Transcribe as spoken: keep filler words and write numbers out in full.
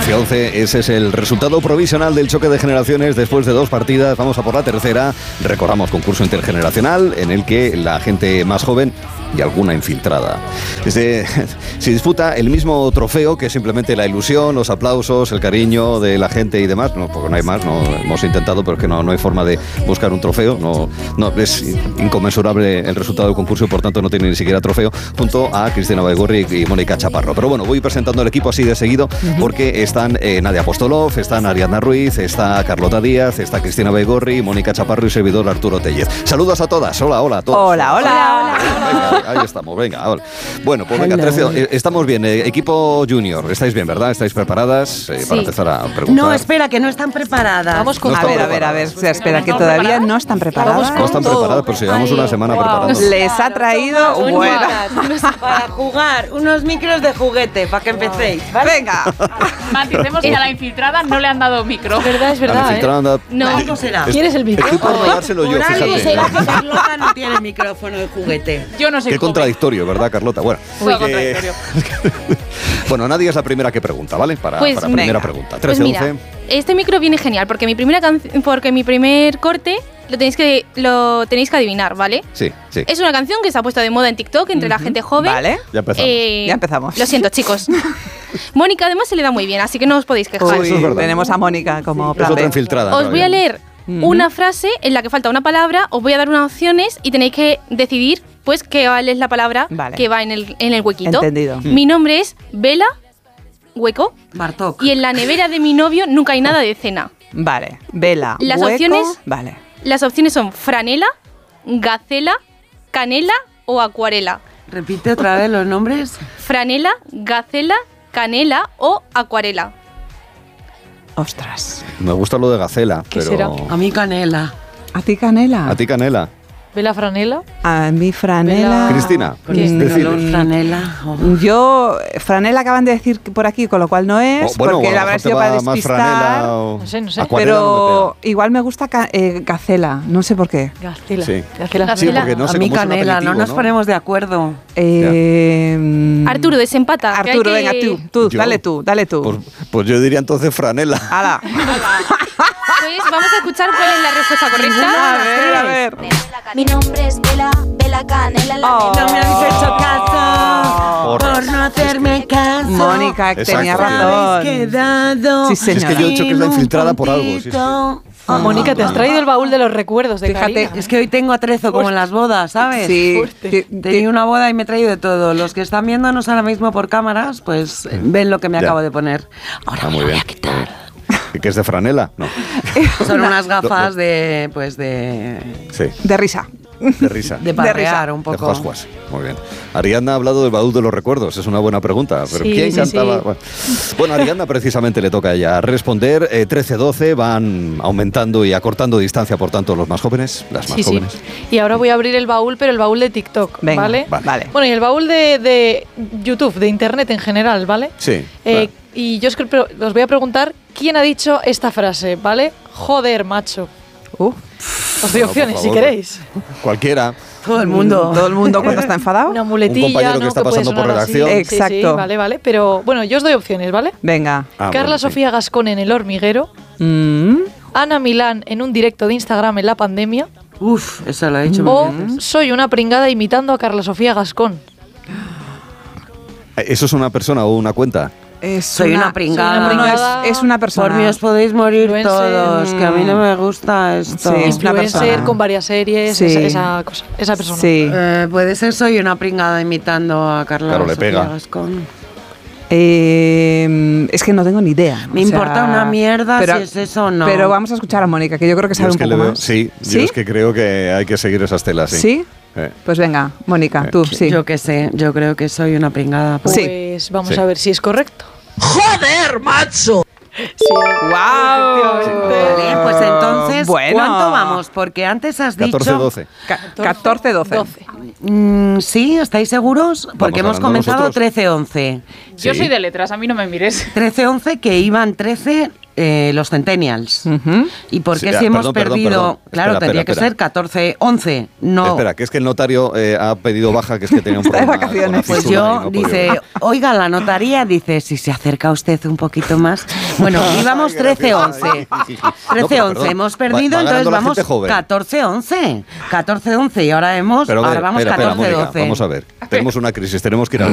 y once, ese es el resultado provisional del choque de generaciones después de dos partidas. Vamos a por la tercera. Recordamos concurso intergeneracional en el que la gente más joven y alguna infiltrada Desde, se disputa el mismo trofeo, que es simplemente la ilusión, los aplausos, el cariño de la gente y demás. No, porque no hay más, no hemos intentado, pero es que no, no hay forma de buscar un trofeo. No, no es inconmensurable el resultado del concurso y por tanto no tiene ni siquiera trofeo, junto a Cristina Baigorri y Mónica Chaparro. Pero bueno, voy presentando el equipo así de seguido, porque están eh, Nadia Apostolov, están Ariadna Ruiz, está Carlota Díaz, está Cristina Baigorri, Mónica Chaparro y servidor Arturo Tellez. Saludos a todas. Hola, hola a todos. Hola, hola. hola. Venga, ahí estamos, venga. Hola. Bueno, pues venga, trece, estamos bien. Eh, equipo junior, estáis bien, ¿verdad? ¿Estáis preparadas eh, sí. para empezar a preguntar? No, espera, que no están preparadas. Vamos con no a, ver, a ver, a ver, a ver, espera, que todavía no están preparadas. No están preparadas, pero si llevamos una semana wow. preparando. Les ha traído bueno. para jugar unos micros de juguete, para que empecéis. ¿Vale? Venga. Maticemos que a la infiltrada no le han dado micro. Es verdad, es verdad. ¿eh? Anda... No. ¿Cómo será? ¿Quieres el micro? Estoy por no dárselo yo, fíjate. Por algo será que Carlota no tiene micrófono de juguete. Yo no sé. Qué cómo. Contradictorio, ¿verdad, Carlota? Bueno, Uy, contradictorio. Bueno, Nadia es la primera que pregunta, ¿vale? Para, pues, para la primera venga. pregunta. Pues mira, este micro viene genial porque mi primera canción, porque mi primer corte lo tenéis que lo tenéis que adivinar, ¿vale? Sí, sí. Es una canción que se ha puesto de moda en TikTok entre uh-huh. la gente joven. Vale. Ya empezamos. Eh, ya empezamos. Lo siento, chicos. Mónica además se le da muy bien, así que no os podéis quejar. Uy, es tenemos a Mónica como sí, plan es otra infiltrada. Os voy a leer uh-huh. una frase en la que falta una palabra, os voy a dar unas opciones y tenéis que decidir pues cuál es la palabra vale. que va en el en el huequito. Entendido. Mi nombre es Vela hueco Bartok. Y en la nevera de mi novio nunca hay nada de cena. Vale. Vela, Las hueco, opciones vale. Las opciones son franela, gacela, canela o acuarela. Repite otra vez los nombres. Franela, gacela, canela o acuarela. Ostras. Me gusta lo de gacela, ¿Qué pero... será? A mí canela. ¿A ti canela? ¿A ti canela? ¿Vela franela? A mí franela. Vela... Cristina, ¿Qué? Franela. Oh. Yo, franela acaban de decir por aquí, con lo cual no es, oh, bueno, porque la habrá sido para despistar. O... No sé, no sé. Pero no igual me gusta ca- eh, gacela, no sé por qué. Gacela. Sí, gacela. sí porque no sé a mí cómo canela, es un no nos ¿no? ponemos de acuerdo. Eh, Arturo, desempata. Arturo, que venga, que... tú, tú ¿Yo? dale tú, dale tú. Pues, pues yo diría entonces franela. ¡Hala! Pues vamos a escuchar cuál es la respuesta correcta. A ver, a ver. Mi nombre es Vela, Vela Canela. La Oh. No me habéis hecho caso Por- por no hacerme caso. Mónica, que tenía razón. Quedado. Sí, señora. Es que yo he dicho que es la infiltrada por algo. Sí, sí. Ah, Mónica, te has traído el baúl de los recuerdos de Fíjate, Karina. Es que hoy tengo atrezo como en las bodas, ¿sabes? Sí. Fuerte. Tenía una boda y me he traído de todo. Los que están viéndonos ahora mismo por cámaras, pues ven lo que me Ya. acabo de poner. Ahora Ah, me muy lo voy bien. a quitar. ¿Que es de franela? No. Son unas gafas de, pues de, Sí, De risa. de risa. de parrear risa. un De poco. juas, juas. Muy bien. Ariadna ha hablado del baúl de los recuerdos. Es una buena pregunta. ¿Pero Sí, quién sí, cantaba? sí. Bueno, bueno, Ariadna precisamente le toca a ella responder. Eh, trece doce van aumentando y acortando distancia, por tanto, los más jóvenes, las más Sí, sí. jóvenes. Y ahora voy a abrir el baúl, pero el baúl de TikTok, Venga, ¿vale? vale. Vale. Bueno, y el baúl de, de YouTube, de Internet en general, ¿vale? Sí. Eh, claro. Y yo os, creo- os voy a preguntar quién ha dicho esta frase, ¿vale? Joder, macho. Uh, Os doy Bueno, opciones por si favor. queréis. Cualquiera. Todo el mundo. todo el mundo cuando está enfadado. Una muletilla, Un compañero que ¿no? está puede pasando por sonar así. redacción. Sí, sí, Exacto. vale, vale. Pero bueno, yo os doy opciones, ¿vale? Venga. Ah, Carla bueno, sí. Sofía Gascón en El Hormiguero. Mm. Ana Milán en un directo de Instagram en la pandemia. Uf, eso lo he dicho O mil veces. soy una pringada imitando a Carla Sofía Gascón. ¿Eso es una persona o una cuenta? Es Soy una pringada. soy una No, es, pringada. es una persona. Por mí os podéis morir Influencer. todos, que a mí no me gusta esto. Sí, es una Influencer persona. con varias series, Sí. esa, esa cosa, esa persona. Sí. Eh, puede ser soy una pringada imitando a Carla Claro, le Sofía pega. Gascón. Eh, es que no tengo ni idea. Me o sea, importa una mierda pero- si es eso o no. Pero vamos a escuchar a Mónica, que yo creo que Yo sabe es un que poco le veo- más. Sí, ¿Sí? yo es que creo que hay que seguir esas telas. Sí. ¿Sí? Eh. Pues venga, Mónica, Eh. tú, sí. Yo que sé, yo creo que soy una pringada. Pues Sí. vamos Sí. a ver si es correcto. ¡Joder, macho! Sí. ¡Guau! Vale, pues entonces, Bueno. ¿cuánto vamos? Porque antes has dicho... catorce doce. catorce doce. doce. Mm, sí, ¿estáis seguros? Porque hemos ganando comenzado nosotros. trece once. Yo Sí. soy de letras, a mí no me mires. trece once que iban trece eh, los centennials. Uh-huh. ¿Y por qué sí, si hemos perdón, perdido? Perdón, perdón. Claro, espera, tendría espera, que espera. ser catorce once. No. Espera, que es que el notario eh, ha pedido baja, que es que tenía un problema. Está de vacaciones. Pues yo, no dice, oiga, la notaría, dice, si se acerca usted un poquito más. Bueno, íbamos trece once. trece once, no, hemos perdido, va, va entonces vamos catorce once. catorce once y ahora hemos, pero, ahora vamos espera, catorce doce. Vamos a ver, tenemos una crisis, tenemos que ir a